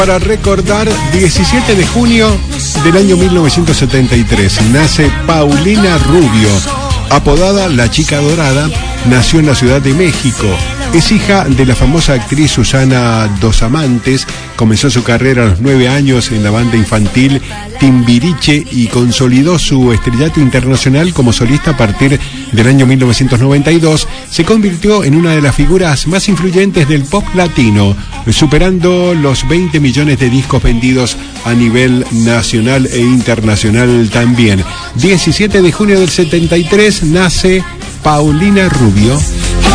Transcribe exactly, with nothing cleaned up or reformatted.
Para recordar, diecisiete de junio del año mil novecientos setenta y tres, nace Paulina Rubio, apodada La Chica Dorada, nació en la Ciudad de México. Es hija de la famosa actriz Susana Dos Amantes, comenzó su carrera a los nueve años en la banda infantil Timbiriche y consolidó su estrellato internacional como solista a partir del año mil novecientos noventa y dos. Se convirtió en una de las figuras más influyentes del pop latino, superando los veinte millones de discos vendidos a nivel nacional e internacional también. diecisiete de junio del setenta y tres nace Paulina Rubio.